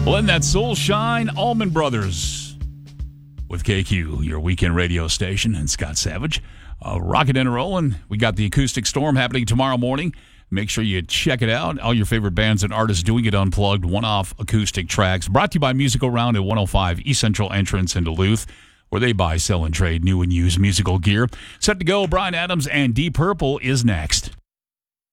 Blend that soul shine, Allman Brothers with KQ, your weekend radio station, and Scott Savage. Rocking and rolling. We got the Acoustic Storm happening tomorrow morning. Make sure you check it out. All your favorite bands and artists doing it unplugged, one-off acoustic tracks. Brought to you by Musical Round at 105 East Central Entrance in Duluth, where they buy, sell, and trade new and used musical gear. Set to go, Bryan Adams and Deep Purple is next.